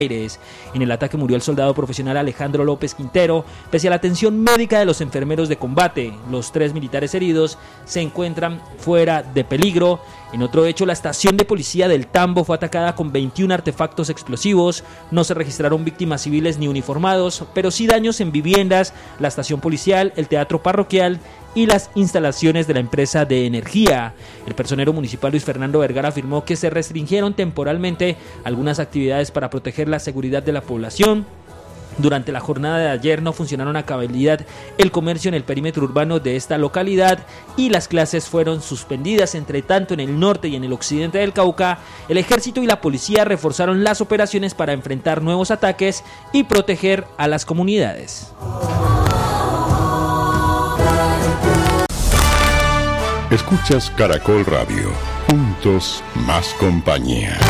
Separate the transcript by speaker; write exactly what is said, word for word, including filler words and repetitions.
Speaker 1: En el ataque murió el soldado profesional Alejandro López Quintero, pese a la atención médica de los enfermeros de combate. Los tres militares heridos se encuentran fuera de peligro. En otro hecho, la estación de policía del Tambo fue atacada con veintiún artefactos explosivos. No se registraron víctimas civiles ni uniformados, pero sí daños en viviendas, la estación policial, el teatro parroquial y las instalaciones de la empresa de energía. El personero municipal Luis Fernando Vergara afirmó que se restringieron temporalmente algunas actividades para proteger la seguridad de la población. Durante la jornada de ayer no funcionaron a cabalidad el comercio en el perímetro urbano de esta localidad y las clases fueron suspendidas. Entre tanto, en el norte y en el occidente del Cauca, el ejército y la policía reforzaron las operaciones para enfrentar nuevos ataques y proteger a las comunidades.
Speaker 2: Escuchas Caracol Radio. Juntos, más compañía.